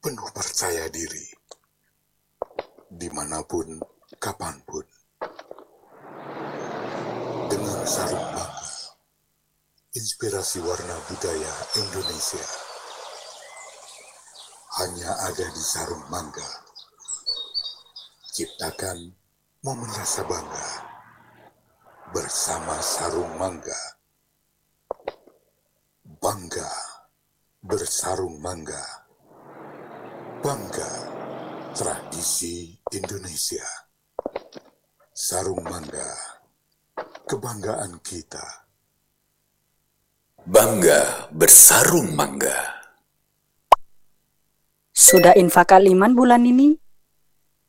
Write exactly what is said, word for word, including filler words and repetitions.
penuh percaya diri, dimanapun, kapanpun. Dengan sarung mangga, inspirasi warna budaya Indonesia hanya ada di sarung mangga. Ciptakan momen rasa bangga bersama sarung mangga. Bangga bersarung mangga. Bangga tradisi Indonesia. Sarung mangga, kebanggaan kita. Bangga bersarung mangga. Sudah infak Kaliman bulan ini?